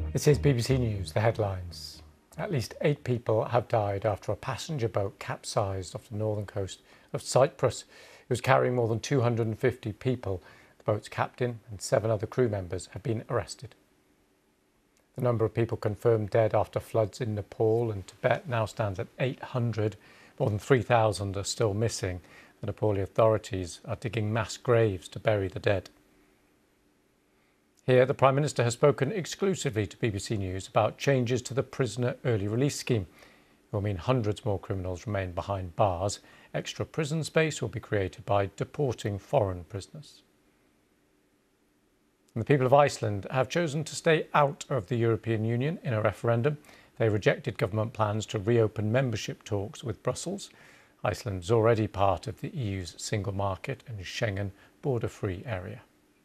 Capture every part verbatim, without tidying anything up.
This is B B C News, the headlines. At least eight people have died after a passenger boat capsized off the northern coast of Cyprus. It was carrying more than two hundred fifty people. The boat's captain and seven other crew members have been arrested. The number of people confirmed dead after floods in Nepal and Tibet now stands at eight hundred. More than three thousand are still missing. The Nepali authorities are digging mass graves to bury the dead. Here, the Prime Minister has spoken exclusively to B B C News about changes to the prisoner early release scheme. It will mean hundreds more criminals remain behind bars. Extra prison space will be created by deporting foreign prisoners. And the people of Iceland have chosen to stay out of the European Union in a referendum. They rejected government plans to reopen membership talks with Brussels. Iceland is already part of the E U's single market and Schengen border-free area.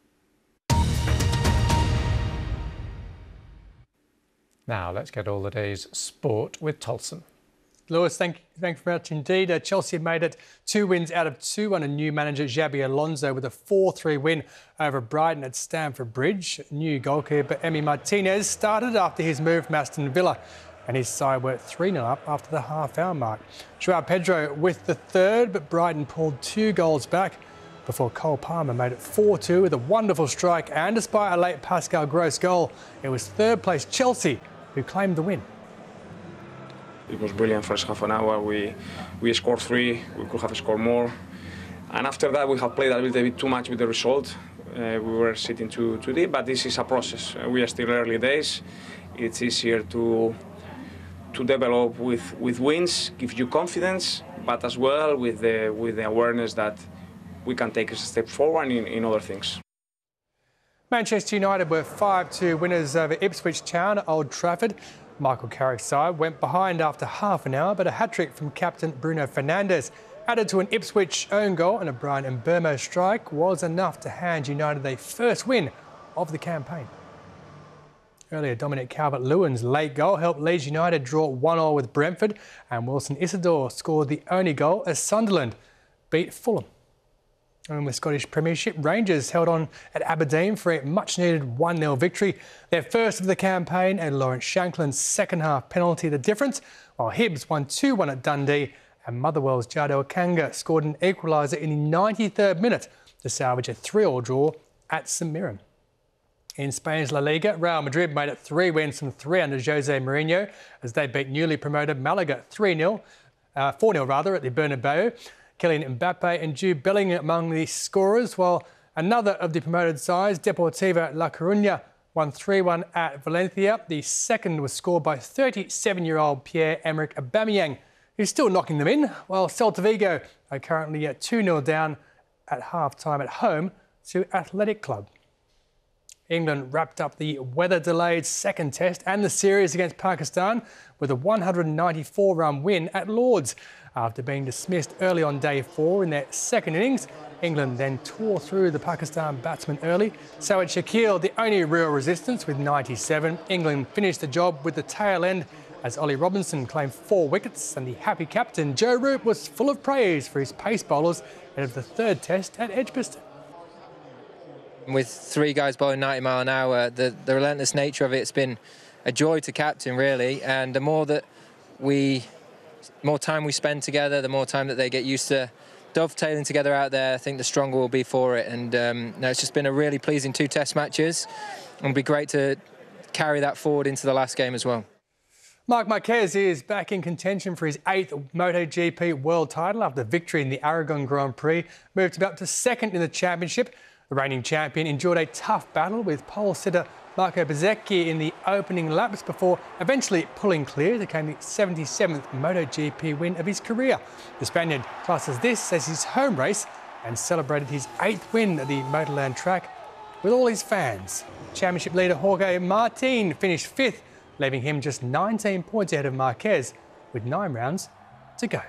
Now, let's get all the day's sport with Tolson. Lewis, thank you, thank you very much indeed. Uh, Chelsea made it two wins out of two under new manager Xabi Alonso with a four three win over Brighton at Stamford Bridge. New goalkeeper Emi Martinez started after his move from Aston Villa, and his side were three nil up after the half-hour mark. Joao Pedro with the third, but Brighton pulled two goals back before Cole Palmer made it four two with a wonderful strike, and despite a late Pascal Gross goal, it was third-place Chelsea who claimed the win. It was brilliant first half an hour. We we scored three. We could have scored more. And after that, we have played a little bit too much with the result. Uh, we were sitting too too deep, but this is a process. Uh, we are still early days. It's easier to to develop with with wins, gives you confidence, but as well with the with the awareness that we can take a step forward in, in other things. Manchester United were five two winners over Ipswich Town at Old Trafford. Michael Carrick's side went behind after half an hour, but a hat-trick from captain Bruno Fernandes, added to an Ipswich own goal and a Brian Mbeumo strike, was enough to hand United their first win of the campaign. Earlier, Dominic Calvert-Lewin's late goal helped Leeds United draw one all with Brentford, and Wilson Isidore scored the only goal as Sunderland beat Fulham. And with Scottish Premiership, Rangers held on at Aberdeen for a much-needed one nil victory. Their first of the campaign, and Lawrence Shankland's second-half penalty the difference, while Hibs won two one at Dundee, and Motherwell's Jado Akanga scored an equaliser in the ninety-third minute to salvage a three all draw at St Mirren. In Spain's La Liga, Real Madrid made it three wins from three under Jose Mourinho as they beat newly promoted Malaga three nil, uh, four nil rather, at the Bernabeu. Kylian Mbappe and Jude Bellingham among the scorers, while another of the promoted sides, Deportivo La Coruña, won three one at Valencia. The second was scored by thirty-seven-year-old Pierre-Emerick Aubameyang, who's still knocking them in, while Celta Vigo are currently at two nil down at half-time at home to Athletic Club. England wrapped up the weather-delayed second test and the series against Pakistan with a one hundred ninety-four run win at Lord's. After being dismissed early on day four in their second innings, England then tore through the Pakistan batsmen early. Sawad Shakil, the only real resistance, with ninety-seven. England finished the job with the tail end as Ollie Robinson claimed four wickets, and the happy captain Joe Root was full of praise for his pace bowlers ahead of the third test at Edgbaston. With three guys bowling ninety mile an hour, the, the relentless nature of it's been a joy to captain, really. And the more that we, more time we spend together, the more time that they get used to dovetailing together out there, I think the stronger we'll be for it. And um, no, it's just been a really pleasing two test matches. And it'll be great to carry that forward into the last game as well. Marc Marquez is back in contention for his eighth MotoGP world title after victory in the Aragon Grand Prix. Moved up to second in the championship. The reigning champion endured a tough battle with pole sitter Marco Bezzecchi in the opening laps before eventually pulling clear to claim the seventy-seventh MotoGP win of his career. The Spaniard classes this as his home race and celebrated his eighth win at the Motorland track with all his fans. Championship leader Jorge Martin finished fifth, leaving him just nineteen points ahead of Marquez with nine rounds to go.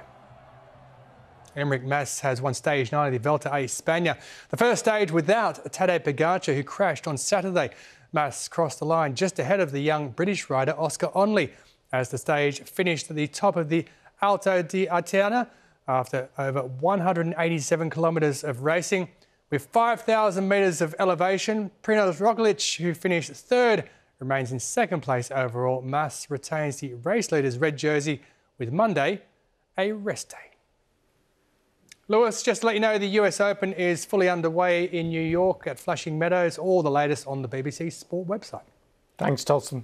Enric Mas has won stage nine of the Vuelta a España, the first stage without Tadej Pogacar, who crashed on Saturday. Mas crossed the line just ahead of the young British rider Oscar Onley as the stage finished at the top of the Alto de Aterna after over one hundred eighty-seven kilometres of racing. With five thousand metres of elevation, Primož Roglic, who finished third, remains in second place overall. Mas retains the race leader's red jersey with Monday a rest day. Lewis, just to let you know, the U S Open is fully underway in New York at Flushing Meadows. All the latest on the B B C Sport website. Thanks, Tolson.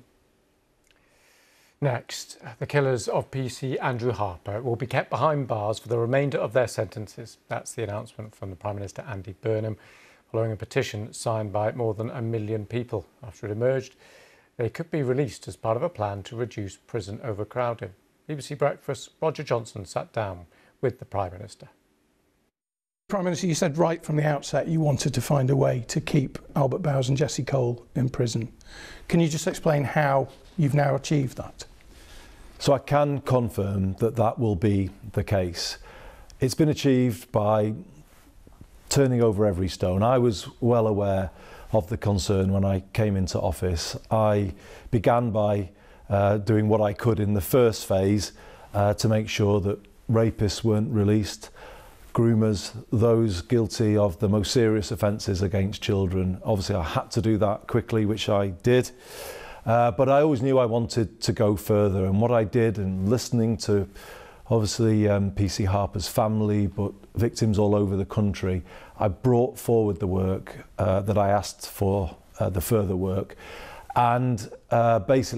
Next, the killers of P C Andrew Harper will be kept behind bars for the remainder of their sentences. That's the announcement from the Prime Minister Andy Burnham, following a petition signed by more than a million people. After it emerged, they could be released as part of a plan to reduce prison overcrowding. B B C Breakfast, Roger Johnson sat down with the Prime Minister. Prime Minister, you said right from the outset you wanted to find a way to keep Albert Bowers and Jesse Cole in prison. Can you just explain how you've now achieved that? So I can confirm that that will be the case. It's been achieved by turning over every stone. I was well aware of the concern when I came into office. I began by uh, doing what I could in the first phase uh, to make sure that rapists weren't released, groomers, those guilty of the most serious offences against children. Obviously I had to do that quickly, which I did. Uh, but I always knew I wanted to go further, and what I did, and listening to obviously um, P C Harper's family, but victims all over the country, I brought forward the work uh, that I asked for, uh, the further work, and uh, basically